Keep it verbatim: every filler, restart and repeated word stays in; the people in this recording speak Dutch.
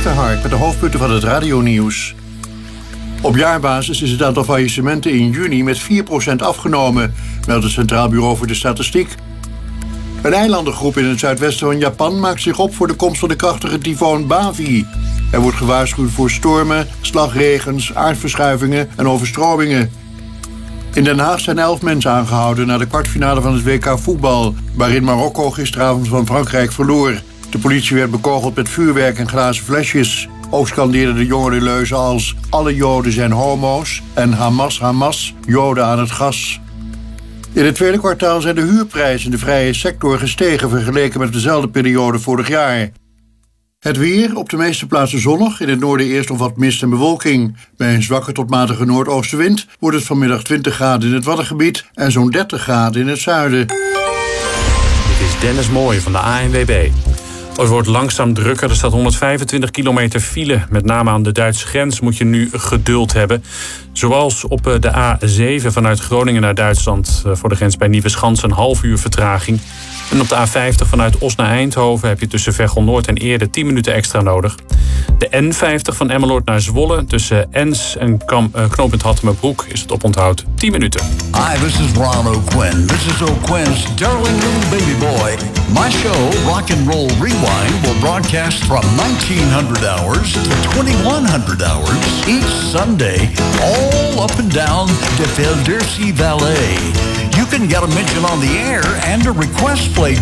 Hark met de hoofdpunten van het radionieuws. Op jaarbasis is het aantal faillissementen in juni met vier procent afgenomen, meldt het Centraal Bureau voor de Statistiek. Een eilandengroep in het zuidwesten van Japan maakt zich op voor de komst van de krachtige tyfoon Bavi. Er wordt gewaarschuwd voor stormen, slagregens, aardverschuivingen en overstromingen. In Den Haag zijn elf mensen aangehouden na de kwartfinale van het W K voetbal, waarin Marokko gisteravond van Frankrijk verloor. De politie werd bekogeld met vuurwerk en glazen flesjes. Ook scandeerden de jongeren leuzen als alle Joden zijn homo's en Hamas, Hamas, Joden aan het gas. In het tweede kwartaal zijn de huurprijzen in de vrije sector gestegen vergeleken met dezelfde periode vorig jaar. Het weer, op de meeste plaatsen zonnig, in het noorden eerst nog wat mist en bewolking. Bij een zwakke tot matige noordoostenwind wordt het vanmiddag twintig graden in het Waddengebied en zo'n dertig graden in het zuiden. Dit is Dennis Mooij van de A N W B. Het wordt langzaam drukker. Er staat honderdvijfentwintig kilometer file. Met name aan de Duitse grens moet je nu geduld hebben. Zoals op de A zeven vanuit Groningen naar Duitsland. Voor de grens bij Nieuweschans een half uur vertraging. En op de A vijftig vanuit Os naar Eindhoven heb je tussen Veghel Noord en Eerde tien minuten extra nodig. De N vijftig van Emmeloord naar Zwolle tussen Ens en Kam, uh, knooppunt Hattemerbroek is het oponthoud tien minuten. Hi, this is Ron O'Quinn. This is O'Quinn's Darling Little Baby Boy. My show, Rock and Roll Rewind, will broadcast from nineteen hundred hours to twenty-one hundred hours each Sunday, all up and down the Veldersi Valley. You can get a mention on the air and a request played